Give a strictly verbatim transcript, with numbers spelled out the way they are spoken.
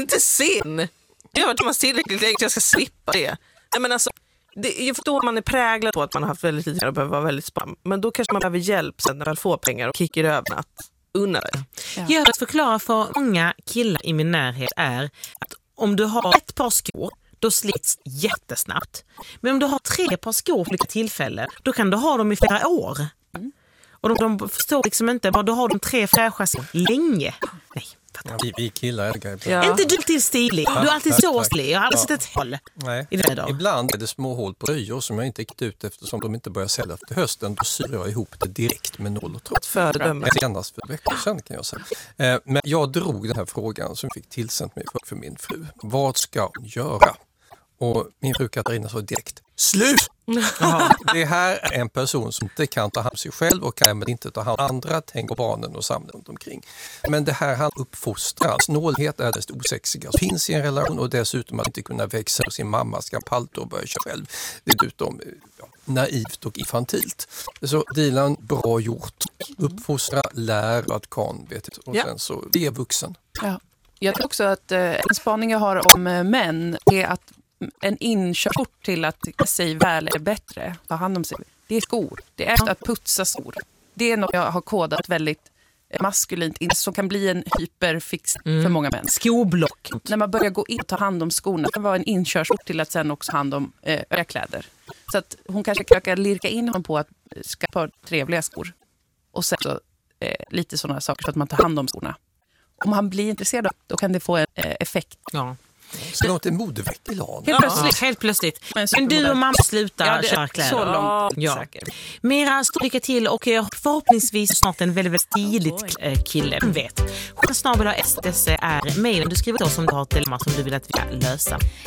inte sen. Jag har varit man tillräckligt länge jag ska slippa det. Nej, men alltså, det, jag förstår att man är präglad på att man har haft väldigt lite och behöver vara väldigt spam. Men då kanske man behöver hjälp sen när man får pengar och kickar över att unna det. Ja. Jag att förklara för många killar i min närhet är att om du har ett par skor, då slits jättesnabbt. Men om du har tre par skor för olika tillfällen, då kan du ha dem i flera år. Mm. Och de, de förstår liksom inte, bara då har de tre fräscha skor länge. Nej. Ja, vi, vi killar är det. Ja. Inte du till stilig. Du är alltid ja, så stilig. Jag har aldrig ja. sett ett hål. Nej. I det ibland är det små hål på tröjor som jag inte gick ut eftersom de inte börjar sälja till hösten. Då syr jag ihop det direkt med noll och trots. Föredöme. Senast för veckor sedan kan jag säga. Eh, men jag drog den här frågan som fick tillsänt mig för, för min fru. Vad ska hon göra? Och min fru Katarina sa direkt, slut! Det här är en person som inte kan ta hand om sig själv och kan inte ta hand om andra, tänk på barnen och samla runt omkring. Men det här han uppfostrar. Snålhet är det osexiga som finns i en relation och dessutom att inte kunna växa och sin mamma ska palta och börja köra själv. Dessutom ja, naivt och infantilt. Så Dilan, bra gjort. Uppfostra, lär att kan, vet du. Och ja. sen så, det är vuxen. Ja. Jag tror också att eh, en spaning jag har om eh, män är att en inkörsport till att sig väl är bättre, ta hand om sig. Det är skor. Det är att putsa skor. Det är något jag har kodat väldigt maskulint in, som kan bli en hyperfix mm. för många män. Skoblock. När man börjar gå in och ta hand om skorna, det var en inkörsport till att sen också hand om eh, övriga kläder. Så att hon kanske kan lirka in honom på att skaffa trevliga skor. Och sen så, eh, lite sådana saker så att man tar hand om skorna. Om han blir intresserad, då kan det få en eh, effekt. Ja. Så låter det modeväck i lag. Helt plötsligt. Ja, helt plötsligt. Men, Men du och mamma slutar ja, köra kläder. Så långt ja. Säkert. Mera, stort lycka till och förhoppningsvis snart en väldigt, väldigt stiligt kille. Vem vet. Snabel har S D C är mejlen. Du skriver då som du har ett dilemma som du vill att vi ska lösa.